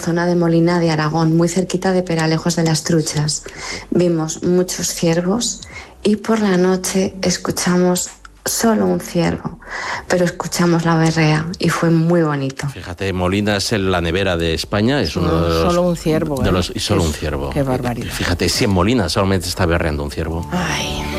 zona de Molina de Aragón, muy cerquita de Peralejos de las Truchas. Vimos muchos ciervos y por la noche escuchamos solo un ciervo, pero escuchamos la berrea y fue muy bonito. Fíjate, Molina es la nevera de España, es uno de los... Solo un ciervo. Y solo un ciervo. Qué barbaridad. Fíjate, si en Molina solamente está berreando un ciervo. Ay...